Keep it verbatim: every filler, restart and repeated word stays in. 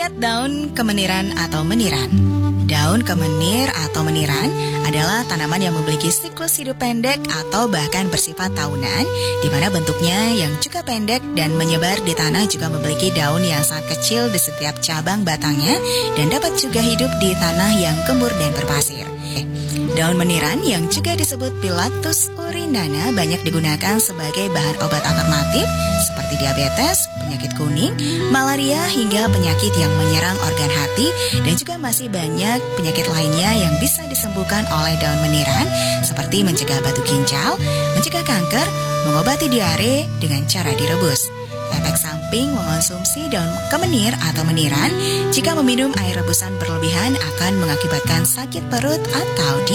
Daun kemeniran atau meniran. Daun kemenir atau meniran adalah tanaman yang memiliki siklus hidup pendek atau bahkan bersifat tahunan, di mana bentuknya yang juga pendek dan menyebar di tanah juga memiliki daun yang sangat kecil di setiap cabang batangnya dan dapat juga hidup di tanah yang gembur dan berpasir. Daun meniran yang juga disebut Pilatus urinana banyak digunakan sebagai bahan obat alternatif seperti diabetes, penyakit kuning, malaria hingga penyakit yang menyerang organ hati, dan juga masih banyak penyakit lainnya yang bisa disembuhkan oleh daun meniran seperti mencegah batu ginjal, mencegah kanker, mengobati diare dengan cara direbus. Efek samping mengonsumsi daun kemenir atau meniran, jika meminum air rebusan berlebihan akan mengakibatkan sakit perut atau diare.